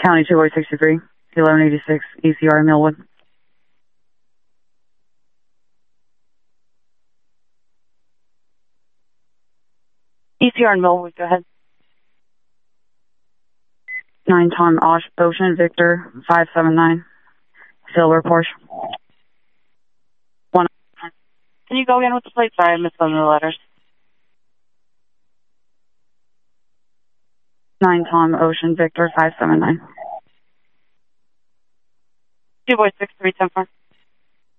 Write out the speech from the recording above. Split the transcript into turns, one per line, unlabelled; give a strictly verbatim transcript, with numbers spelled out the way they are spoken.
County two boy sixty-three, eleven eighty-six, E C R Millwood.
E C R in Millwood, go ahead.
nine Tom Ocean Victor five seven nine, Silver Porsche. One.
Can you go again with the plate? Sorry, I missed some of the letters.
nine Tom Ocean Victor five seven nine.
two boy six three ten four.